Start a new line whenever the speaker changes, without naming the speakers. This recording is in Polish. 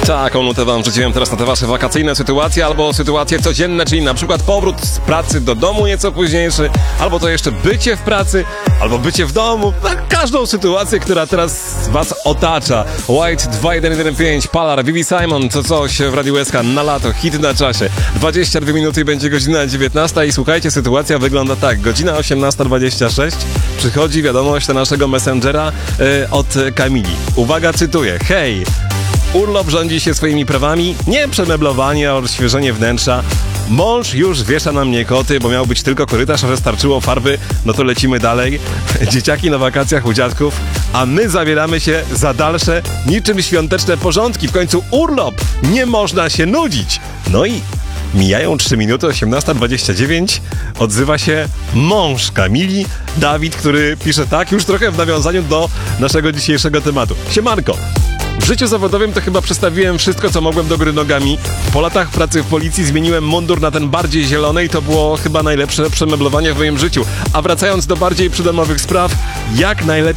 Taką nutę wam wrzuciłem teraz na te wasze wakacyjne sytuacje albo sytuacje codzienne, czyli na przykład powrót z pracy do domu nieco późniejszy, albo to jeszcze bycie w pracy, albo bycie w domu. Każdą sytuację, która teraz was otacza. White 2115, Palar, Vivi Simon, to coś w Radiu SK na lato, hit na czasie. 22 minuty i będzie godzina 19 i słuchajcie, sytuacja wygląda tak. Godzina 18:26, przychodzi wiadomość do naszego Messengera od Kamili. Uwaga, cytuję. Hej! Urlop rządzi się swoimi prawami, nie przemeblowanie, a odświeżenie wnętrza. Mąż już wiesza na mnie koty, bo miał być tylko korytarz, a że starczyło farby, no to lecimy dalej. Dzieciaki na wakacjach u dziadków, a my zabieramy się za dalsze, niczym świąteczne porządki. W końcu urlop, nie można się nudzić. No i mijają 3 minuty, 18:29, odzywa się mąż Kamili, Dawid, który pisze tak, już trochę w nawiązaniu do naszego dzisiejszego tematu. Siemanko! W życiu zawodowym to chyba przestawiłem wszystko, co mogłem do góry nogami. Po latach pracy w policji zmieniłem mundur na ten bardziej zielony i to było chyba najlepsze przemeblowanie w moim życiu. A wracając do bardziej przydomowych spraw, jak najlepiej